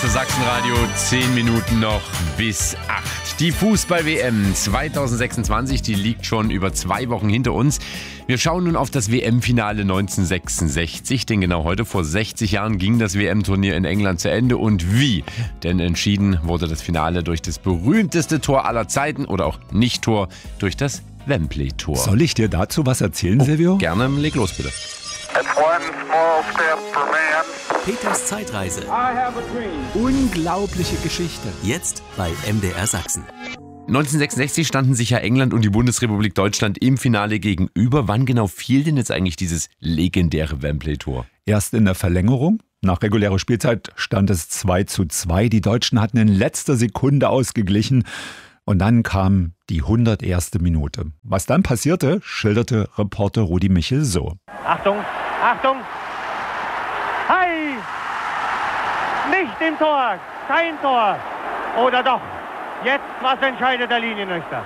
Sachsenradio, 10 Minuten noch bis 8. Die Fußball-WM 2026, die liegt schon über 2 Wochen hinter uns. Wir schauen nun auf das WM-Finale 1966, denn genau heute vor 60 Jahren ging das WM-Turnier in England zu Ende. Und wie? Denn entschieden wurde das Finale durch das berühmteste Tor aller Zeiten oder auch Nicht-Tor, durch das Wembley-Tor. Soll ich dir dazu was erzählen, Silvio? Gerne, leg los bitte. Peters Zeitreise. Unglaubliche Geschichte. Jetzt bei MDR Sachsen. 1966 standen sich ja England und die Bundesrepublik Deutschland im Finale gegenüber. Wann genau fiel denn jetzt eigentlich dieses legendäre Wembley-Tor? Erst in der Verlängerung. Nach regulärer Spielzeit stand es 2:2. Die Deutschen hatten in letzter Sekunde ausgeglichen. Und dann kam die 101. Minute. Was dann passierte, schilderte Reporter Rudi Michel so. Achtung, Achtung! Hi! Nicht im Tor, kein Tor. Oder doch? Jetzt, was entscheidet der Linienrichter?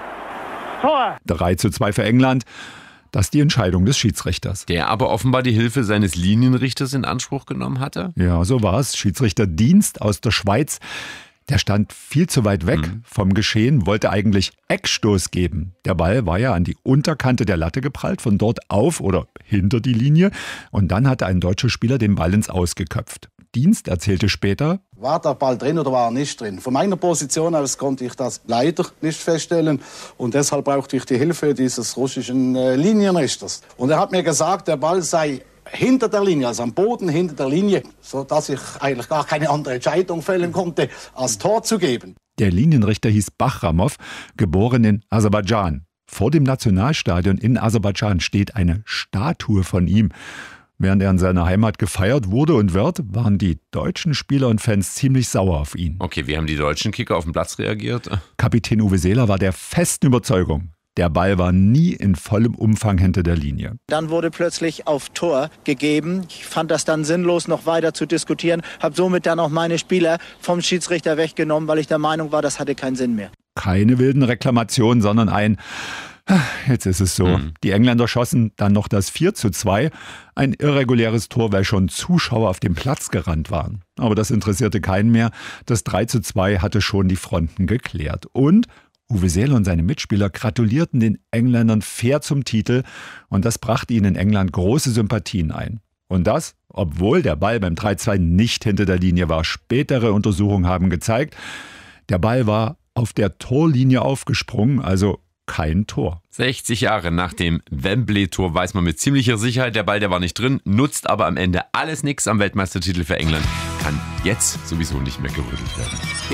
Tor! 3:2 für England. Das ist die Entscheidung des Schiedsrichters. Der aber offenbar die Hilfe seines Linienrichters in Anspruch genommen hatte? Ja, so war es. Schiedsrichter Dienst aus der Schweiz. Der stand viel zu weit weg vom Geschehen, wollte eigentlich Eckstoß geben. Der Ball war ja an die Unterkante der Latte geprallt, von dort auf oder hinter die Linie. Und dann hatte ein deutscher Spieler den Ball ins Aus geköpft. Dienst erzählte später: War der Ball drin oder war er nicht drin? Von meiner Position aus konnte ich das leider nicht feststellen. Und deshalb brauchte ich die Hilfe dieses russischen Linienrichters. Und er hat mir gesagt, der Ball sei hinter der Linie, also am Boden hinter der Linie, sodass ich eigentlich gar keine andere Entscheidung fällen konnte, als Tor zu geben. Der Linienrichter hieß Bachramow, geboren in Aserbaidschan. Vor dem Nationalstadion in Aserbaidschan steht eine Statue von ihm. Während er in seiner Heimat gefeiert wurde und wird, waren die deutschen Spieler und Fans ziemlich sauer auf ihn. Okay, wie haben die deutschen Kicker auf den Platz reagiert? Kapitän Uwe Seeler war der festen Überzeugung: Der Ball war nie in vollem Umfang hinter der Linie. Dann wurde plötzlich auf Tor gegeben. Ich fand das dann sinnlos, noch weiter zu diskutieren. Habe somit dann auch meine Spieler vom Schiedsrichter weggenommen, weil ich der Meinung war, das hatte keinen Sinn mehr. Keine wilden Reklamationen, sondern ein jetzt ist es so. Die Engländer schossen dann noch das 4:2. Ein irreguläres Tor, weil schon Zuschauer auf dem Platz gerannt waren. Aber das interessierte keinen mehr. Das 3:2 hatte schon die Fronten geklärt. Und Uwe Seeler und seine Mitspieler gratulierten den Engländern fair zum Titel und das brachte ihnen in England große Sympathien ein. Und das, obwohl der Ball beim 3:2 nicht hinter der Linie war. Spätere Untersuchungen haben gezeigt, der Ball war auf der Torlinie aufgesprungen, also kein Tor. 60 Jahre nach dem Wembley-Tor weiß man mit ziemlicher Sicherheit, der Ball, der war nicht drin, nutzt aber am Ende alles nichts am Weltmeistertitel für England. Kann jetzt sowieso nicht mehr gerüttelt werden.